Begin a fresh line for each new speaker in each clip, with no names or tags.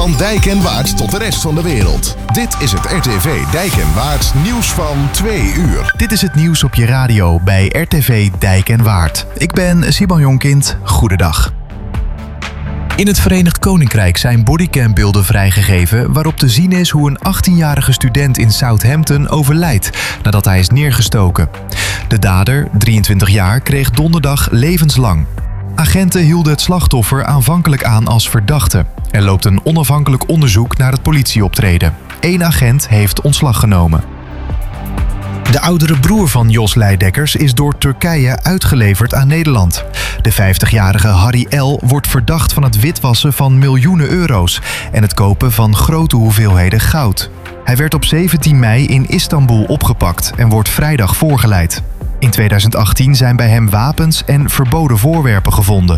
Van Dijk en Waard tot de rest van de wereld. Dit is het RTV Dijk en Waard nieuws van 2 uur.
Dit is het nieuws op je radio bij RTV Dijk en Waard. Ik ben Simon Jonkind. Goedendag. In het Verenigd Koninkrijk zijn bodycambeelden vrijgegeven waarop te zien is hoe een 18-jarige student in Southampton overlijdt nadat hij is neergestoken. De dader, 23 jaar, kreeg donderdag levenslang. Agenten hielden het slachtoffer aanvankelijk aan als verdachte. Er loopt een onafhankelijk onderzoek naar het politieoptreden. 1 agent heeft ontslag genomen. De oudere broer van Jos Leidekkers is door Turkije uitgeleverd aan Nederland. De 50-jarige Harry L. wordt verdacht van het witwassen van miljoenen euro's en het kopen van grote hoeveelheden goud. Hij werd op 17 mei in Istanbul opgepakt en wordt vrijdag voorgeleid. In 2018 zijn bij hem wapens en verboden voorwerpen gevonden.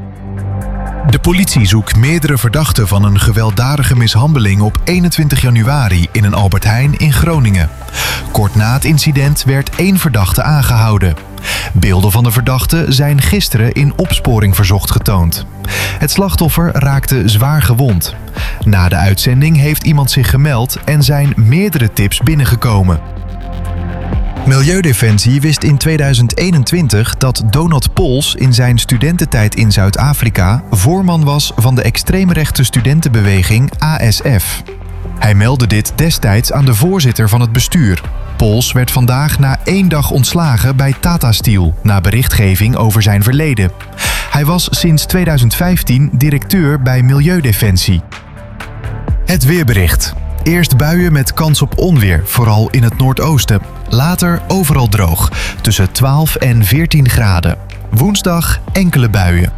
De politie zoekt meerdere verdachten van een gewelddadige mishandeling op 21 januari in een Albert Heijn in Groningen. Kort na het incident werd 1 verdachte aangehouden. Beelden van de verdachte zijn gisteren in Opsporing Verzocht getoond. Het slachtoffer raakte zwaar gewond. Na de uitzending heeft iemand zich gemeld en zijn meerdere tips binnengekomen. Milieudefensie wist in 2021 dat Donald Pols in zijn studententijd in Zuid-Afrika voorman was van de extreemrechtse studentenbeweging ASF. Hij meldde dit destijds aan de voorzitter van het bestuur. Pols werd vandaag na 1 dag ontslagen bij Tata Steel na berichtgeving over zijn verleden. Hij was sinds 2015 directeur bij Milieudefensie. Het weerbericht. Eerst buien met kans op onweer, vooral in het noordoosten. Later overal droog, tussen 12 en 14 graden. Woensdag enkele buien.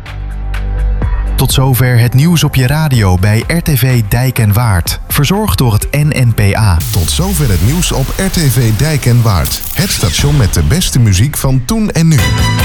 Tot zover het nieuws op je radio bij RTV Dijk en Waard. Verzorgd door het NNPA.
Tot zover het nieuws op RTV Dijk en Waard. Het station met de beste muziek van toen en nu.